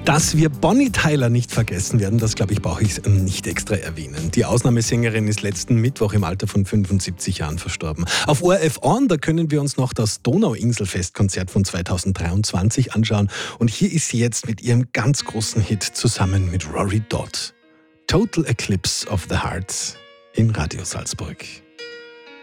Dass wir Bonnie Tyler nicht vergessen werden, das glaube ich, brauche ich nicht extra erwähnen. Die Ausnahmesängerin ist letzten Mittwoch im Alter von 75 Jahren verstorben. Auf ORF On, da können wir uns noch das Donauinselfestkonzert von 2023 anschauen. Und hier ist sie jetzt mit ihrem ganz großen Hit zusammen mit Rory Dodd. Total Eclipse of the Heart in Radio Salzburg.